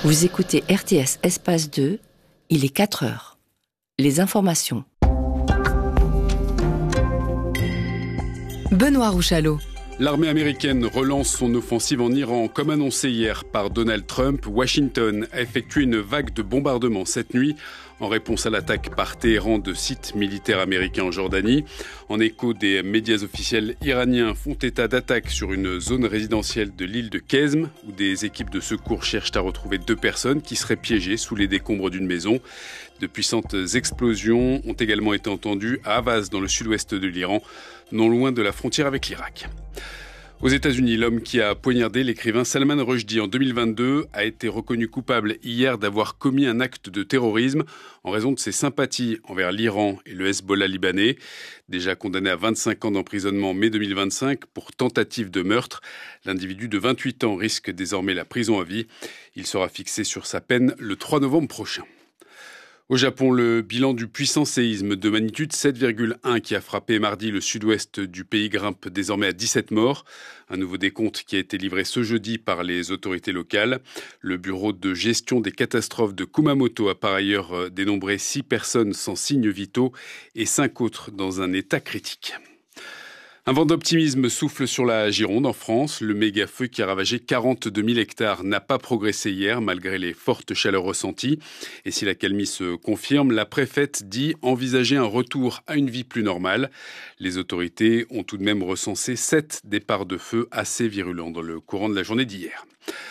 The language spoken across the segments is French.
Vous écoutez RTS Espace 2, il est 4 heures. Les informations. Benoît Rouchalot. L'armée américaine relance son offensive en Iran. Comme annoncé hier par Donald Trump, Washington a effectué une vague de bombardements cette nuit en réponse à l'attaque par Téhéran de sites militaires américains en Jordanie. En écho, des médias officiels iraniens font état d'attaques sur une zone résidentielle de l'île de Kezm, où des équipes de secours cherchent à retrouver 2 personnes qui seraient piégées sous les décombres d'une maison. De puissantes explosions ont également été entendues à Avaz, dans le sud-ouest de l'Iran, non loin de la frontière avec l'Irak. Aux États-Unis, l'homme qui a poignardé l'écrivain Salman Rushdie en 2022 a été reconnu coupable hier d'avoir commis un acte de terrorisme en raison de ses sympathies envers l'Iran et le Hezbollah libanais. Déjà condamné à 25 ans d'emprisonnement en mai 2025 pour tentative de meurtre, l'individu de 28 ans risque désormais la prison à vie. Il sera fixé sur sa peine le 3 novembre prochain. Au Japon, le bilan du puissant séisme de magnitude 7,1 qui a frappé mardi le sud-ouest du pays grimpe désormais à 17 morts. Un nouveau décompte qui a été livré ce jeudi par les autorités locales. Le bureau de gestion des catastrophes de Kumamoto a par ailleurs dénombré 6 personnes sans signes vitaux et 5 autres dans un état critique. Un vent d'optimisme souffle sur la Gironde en France. Le méga-feu qui a ravagé 42 000 hectares n'a pas progressé hier malgré les fortes chaleurs ressenties. Et si l'accalmie se confirme, la préfète dit envisager un retour à une vie plus normale. Les autorités ont tout de même recensé 7 départs de feu assez virulents dans le courant de la journée d'hier.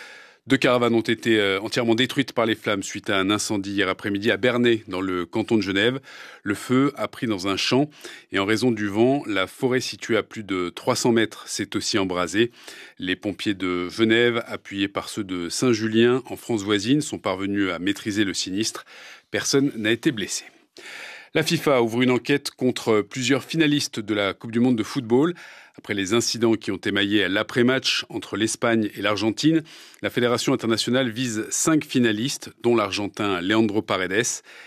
2 caravanes ont été entièrement détruites par les flammes suite à un incendie hier après-midi à Bernay, dans le canton de Genève. Le feu a pris dans un champ et en raison du vent, la forêt située à plus de 300 mètres s'est aussi embrasée. Les pompiers de Genève, appuyés par ceux de Saint-Julien en France voisine, sont parvenus à maîtriser le sinistre. Personne n'a été blessé. La FIFA ouvre une enquête contre plusieurs finalistes de la Coupe du Monde de football. Après les incidents qui ont émaillé l'après-match entre l'Espagne et l'Argentine, la Fédération internationale vise 5 finalistes, dont l'Argentin Leandro Paredes.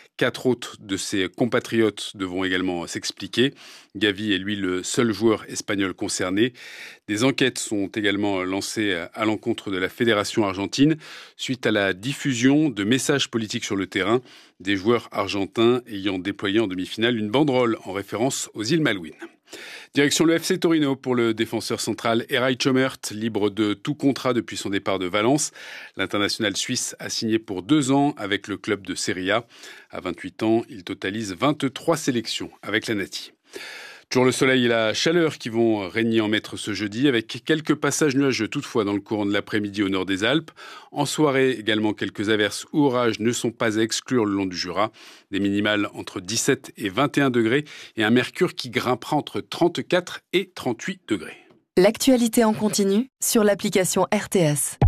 4 autres de ses compatriotes devront également s'expliquer. Gavi est lui le seul joueur espagnol concerné. Des enquêtes sont également lancées à l'encontre de la Fédération argentine suite à la diffusion de messages politiques sur le terrain des joueurs argentins ayant déployé en demi-finale une banderole en référence aux îles Malouines. Direction le FC Torino pour le défenseur central Eray Chomert, libre de tout contrat depuis son départ de Valence. L'international suisse a signé pour 2 ans avec le club de Serie A. À 28 ans, il totalise 23 sélections avec la Nati. Toujours le soleil et la chaleur qui vont régner en maître ce jeudi, avec quelques passages nuageux toutefois dans le courant de l'après-midi au nord des Alpes. En soirée, également quelques averses ou orages ne sont pas à exclure le long du Jura. Des minimales entre 17 et 21 degrés et un mercure qui grimpera entre 34 et 38 degrés. L'actualité en continu sur l'application RTS.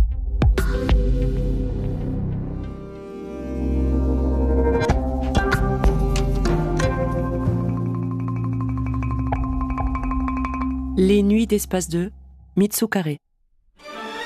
Les nuits d'Espace 2, Mitsu Carré.